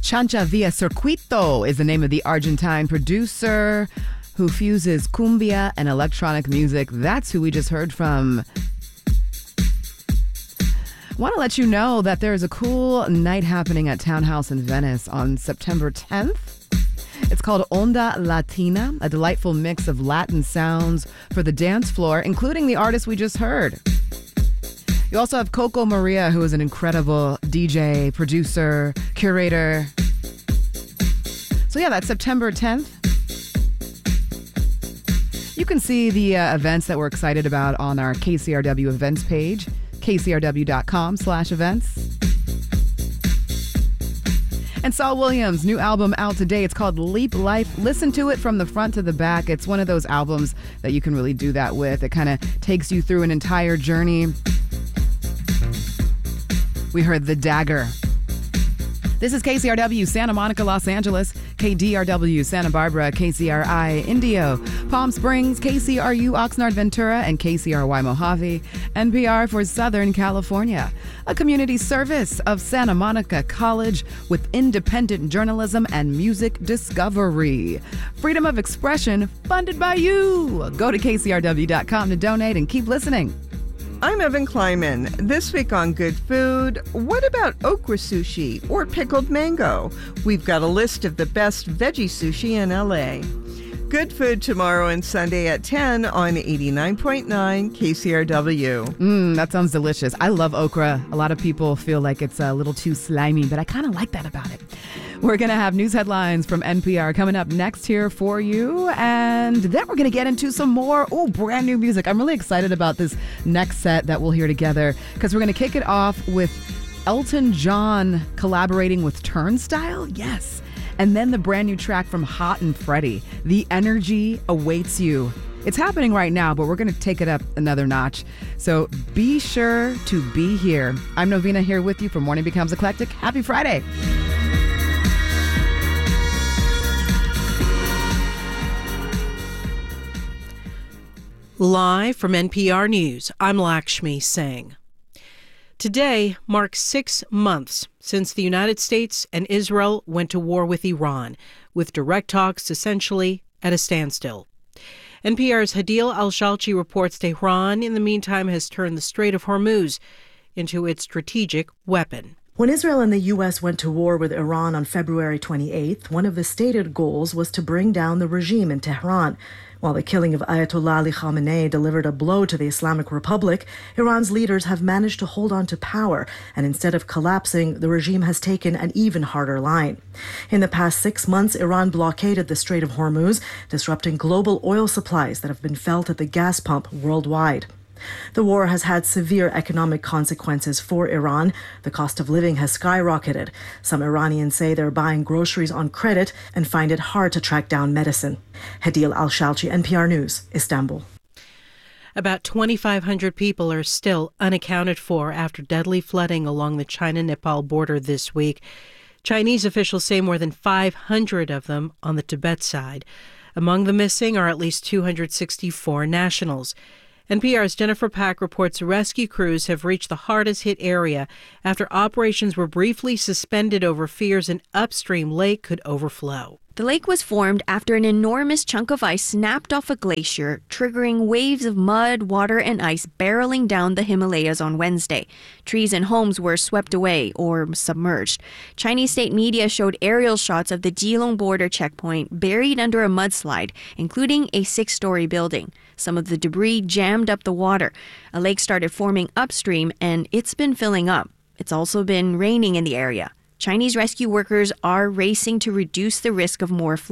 Chancha Via Circuito is the name of the Argentine producer who fuses cumbia and electronic music. That's who we just heard from. I want to let you know that there is a cool night happening at Townhouse in Venice on September 10th. It's called Onda Latina, a delightful mix of Latin sounds for the dance floor, including the artist we just heard. You also have Coco Maria, who is an incredible DJ, producer, curator. So yeah, that's September 10th. You can see the events that we're excited about on our KCRW events page, kcrw.com/events. And Saul Williams' new album out today. It's called Leap Life. Listen to it from the front to the back. It's one of those albums that you can really do that with. It kind of takes you through an entire journey. We heard The Dagger. This is KCRW, Santa Monica, Los Angeles, KDRW, Santa Barbara, KCRI, Indio, Palm Springs, KCRU, Oxnard, Ventura, and KCRY, Mojave, NPR for Southern California. A community service of Santa Monica College with independent journalism and music discovery. Freedom of expression funded by you. Go to KCRW.com to donate and keep listening. I'm Evan Kleiman. This week on Good Food, what about okra sushi or pickled mango? We've got a list of the best veggie sushi in LA. Good Food tomorrow and Sunday at 10 on 89.9 KCRW. That sounds delicious. I love okra. A lot of people feel like it's a little too slimy, but I kind of like that about it. We're going to have news headlines from NPR coming up next here for you. And then we're going to get into some more, brand new music. I'm really excited about this next set that we'll hear together because we're going to kick it off with Elton John collaborating with Turnstile. Yes. And then the brand new track from Hot and Freddie, The Energy Awaits You. It's happening right now, but we're going to take it up another notch. So be sure to be here. I'm Novena here with you for Morning Becomes Eclectic. Happy Friday. Live from NPR News, I'm Lakshmi Singh. Today marks 6 months since the United States and Israel went to war with Iran, with direct talks essentially at a standstill. NPR's Hadil Al-Shalchi reports Tehran, in the meantime, has turned the Strait of Hormuz into its strategic weapon. When Israel and the U.S. went to war with Iran on February 28th, one of the stated goals was to bring down the regime in Tehran. While the killing of Ayatollah Ali Khamenei delivered a blow to the Islamic Republic, Iran's leaders have managed to hold on to power, and instead of collapsing, the regime has taken an even harder line. In the past 6 months, Iran blockaded the Strait of Hormuz, disrupting global oil supplies that have been felt at the gas pump worldwide. The war has had severe economic consequences for Iran. The cost of living has skyrocketed. Some Iranians say they're buying groceries on credit and find it hard to track down medicine. Hadil Al-Shalchi, NPR News, Istanbul. About 2,500 people are still unaccounted for after deadly flooding along the China-Nepal border this week. Chinese officials say more than 500 of them on the Tibet side. Among the missing are at least 264 nationals. NPR's Jennifer Pack reports rescue crews have reached the hardest-hit area after operations were briefly suspended over fears an upstream lake could overflow. The lake was formed after an enormous chunk of ice snapped off a glacier, triggering waves of mud, water, and ice barreling down the Himalayas on Wednesday. Trees and homes were swept away or submerged. Chinese state media showed aerial shots of the Jilong border checkpoint buried under a mudslide, including a 6-story building. Some of the debris jammed up the water. A lake started forming upstream, and it's been filling up. It's also been raining in the area. Chinese rescue workers are racing to reduce the risk of more flooding.